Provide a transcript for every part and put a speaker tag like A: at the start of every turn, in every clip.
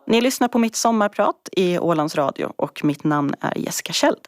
A: Ni lyssnar på mitt sommarprat i Ålands Radio och mitt namn är Jessica Kjeld.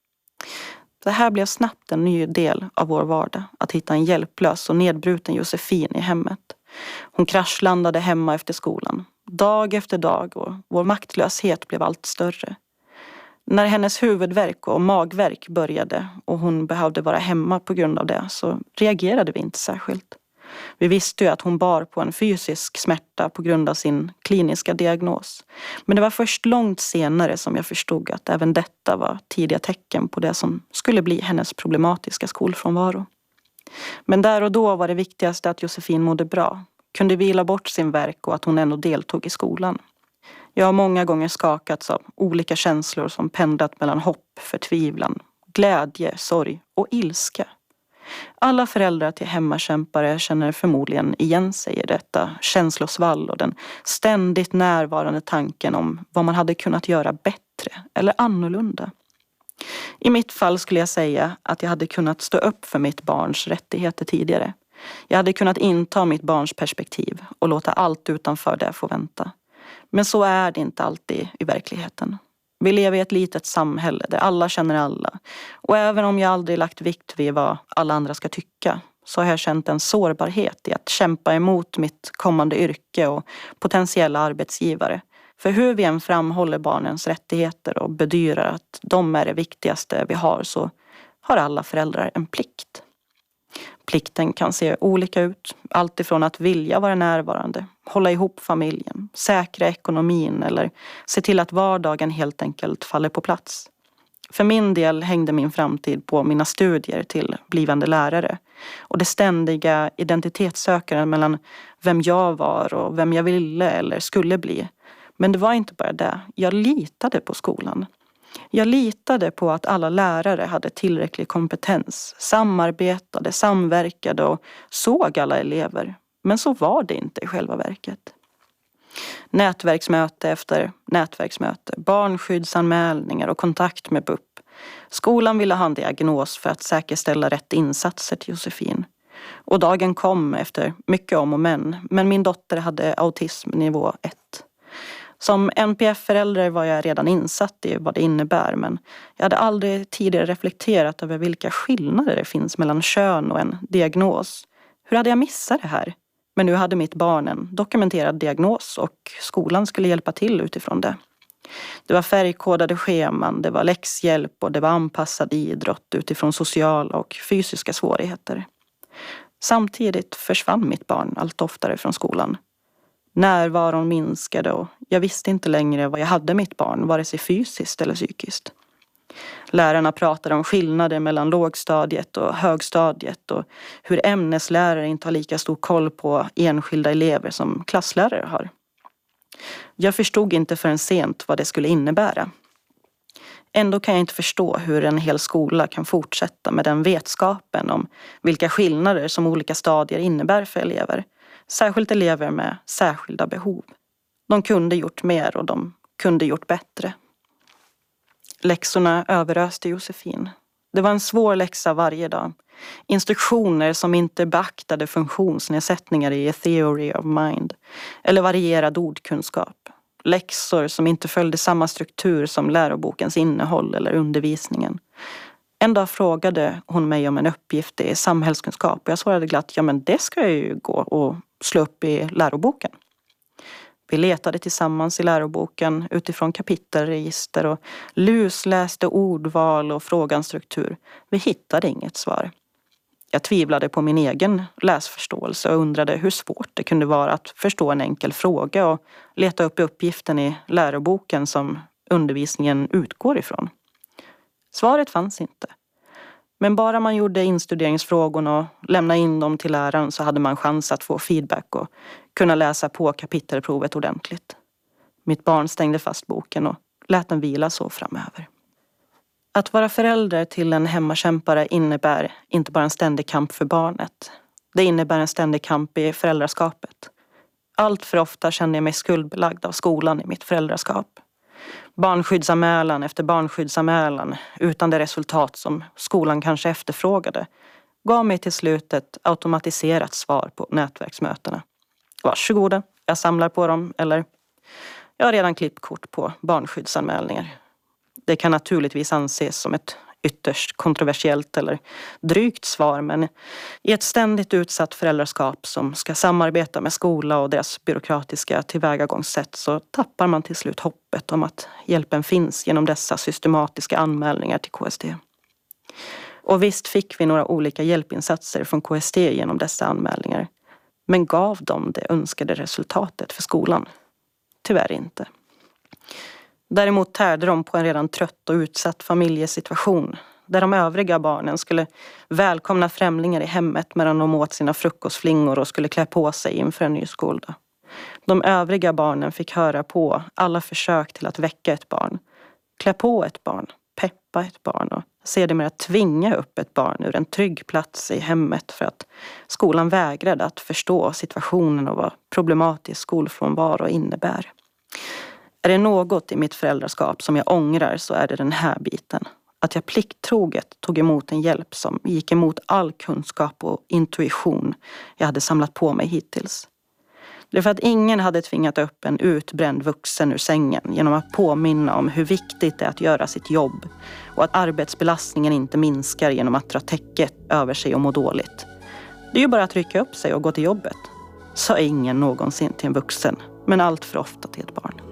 A: Det här blev snabbt en ny del av vår vardag, att hitta en hjälplös och nedbruten Josefin i hemmet. Hon kraschlandade hemma efter skolan, dag efter dag, och vår maktlöshet blev allt större. När hennes huvudvärk och magvärk började och hon behövde vara hemma på grund av det, så reagerade vi inte särskilt. Vi visste ju att hon bar på en fysisk smärta på grund av sin kliniska diagnos. Men det var först långt senare som jag förstod att även detta var tidiga tecken på det som skulle bli hennes problematiska skolfrånvaro. Men där och då var det viktigaste att Josefin mådde bra, kunde vila bort sin värk och att hon ändå deltog i skolan. Jag har många gånger skakats av olika känslor som pendlat mellan hopp, förtvivlan, glädje, sorg och ilska. Alla föräldrar till hemmakämpare känner förmodligen igen sig i detta känslosvall och den ständigt närvarande tanken om vad man hade kunnat göra bättre eller annorlunda. I mitt fall skulle jag säga att jag hade kunnat stå upp för mitt barns rättigheter tidigare. Jag hade kunnat inta mitt barns perspektiv och låta allt utanför det få vänta. Men så är det inte alltid i verkligheten. Vi lever i ett litet samhälle där alla känner alla. Och även om jag aldrig lagt vikt vid vad alla andra ska tycka, så har jag känt en sårbarhet i att kämpa emot mitt kommande yrke och potentiella arbetsgivare. För hur vi än framhåller barnens rättigheter och bedyrar att de är det viktigaste vi har, så har alla föräldrar en plikt. Plikten kan se olika ut, allt ifrån att vilja vara närvarande, hålla ihop familjen, säkra ekonomin eller se till att vardagen helt enkelt faller på plats. För min del hängde min framtid på mina studier till blivande lärare och det ständiga identitetssökaren mellan vem jag var och vem jag ville eller skulle bli. Men det var inte bara det, jag litade på skolan. Jag litade på att alla lärare hade tillräcklig kompetens, samarbetade, samverkade och såg alla elever. Men så var det inte i själva verket. Nätverksmöte efter nätverksmöte, barnskyddsanmälningar och kontakt med BUP. Skolan ville ha en diagnos för att säkerställa rätt insatser till Josefin. Och dagen kom efter mycket om och men min dotter hade autism nivå 1. Som NPF-förälder var jag redan insatt i vad det innebär, men jag hade aldrig tidigare reflekterat över vilka skillnader det finns mellan kön och en diagnos. Hur hade jag missat det här? Men nu hade mitt barn en dokumenterad diagnos och skolan skulle hjälpa till utifrån det. Det var färgkodade scheman, det var läxhjälp och det var anpassad idrott utifrån sociala och fysiska svårigheter. Samtidigt försvann mitt barn allt oftare från skolan. Närvaron minskade och jag visste inte längre vad jag hade mitt barn, vare sig fysiskt eller psykiskt. Lärarna pratade om skillnader mellan lågstadiet och högstadiet och hur ämneslärare inte har lika stor koll på enskilda elever som klasslärare har. Jag förstod inte förrän sent vad det skulle innebära. Ändå kan jag inte förstå hur en hel skola kan fortsätta med den vetskapen om vilka skillnader som olika stadier innebär för elever. Särskilt elever med särskilda behov. De kunde gjort mer och de kunde gjort bättre. Läxorna överöste Josefin. Det var en svår läxa varje dag. Instruktioner som inte beaktade funktionsnedsättningar i A Theory of Mind. Eller varierad ordkunskap. Läxor som inte följde samma struktur som lärobokens innehåll eller undervisningen. En dag frågade hon mig om en uppgift i samhällskunskap och jag svarade glatt, ja men det ska jag ju gå och slå upp i läroboken. Vi letade tillsammans i läroboken utifrån kapitelregister och lusläste ordval och frågans struktur. Vi hittade inget svar. Jag tvivlade på min egen läsförståelse och undrade hur svårt det kunde vara att förstå en enkel fråga och leta upp uppgiften i läroboken som undervisningen utgår ifrån. Svaret fanns inte. Men bara man gjorde instuderingsfrågorna och lämnade in dem till läraren så hade man chans att få feedback och kunna läsa på kapitelprovet ordentligt. Mitt barn stängde fast boken och lät den vila så framöver. Att vara förälder till en hemmakämpare innebär inte bara en ständig kamp för barnet. Det innebär en ständig kamp i föräldraskapet. Allt för ofta kände jag mig skuldbelagd av skolan i mitt föräldraskap. Barnskyddsanmälan efter barnskyddsanmälan utan det resultat som skolan kanske efterfrågade gav mig till slut ett automatiserat svar på nätverksmötena. Varsågoda, jag samlar på dem, eller Jag har redan klippt kort på barnskyddsanmälningar. Det kan naturligtvis anses som ett ytterst kontroversiellt eller drygt svar, men i ett ständigt utsatt föräldraskap som ska samarbeta med skola och deras byråkratiska tillvägagångssätt så tappar man till slut hoppet om att hjälpen finns genom dessa systematiska anmälningar till KST. Och visst fick vi några olika hjälpinsatser från KST genom dessa anmälningar, men gav de det önskade resultatet för skolan? Tyvärr inte. Däremot tärde de på en redan trött och utsatt familjesituation där de övriga barnen skulle välkomna främlingar i hemmet medan de åt sina frukostflingor och skulle klä på sig inför en ny skoldag. De övriga barnen fick höra på alla försök till att väcka ett barn, klä på ett barn, peppa ett barn och sedermera tvinga upp ett barn ur en trygg plats i hemmet för att skolan vägrade att förstå situationen och vad problematisk skolfrånvaro innebär. Är det något i mitt föräldraskap som jag ångrar så är det den här biten. Att jag plikttroget tog emot en hjälp som gick emot all kunskap och intuition jag hade samlat på mig hittills. Det är för att ingen hade tvingat upp en utbränd vuxen ur sängen genom att påminna om hur viktigt det är att göra sitt jobb och att arbetsbelastningen inte minskar genom att dra täcket över sig och må dåligt. Det är ju bara att rycka upp sig och gå till jobbet. Sa ingen någonsin till en vuxen, men allt för ofta till ett barn.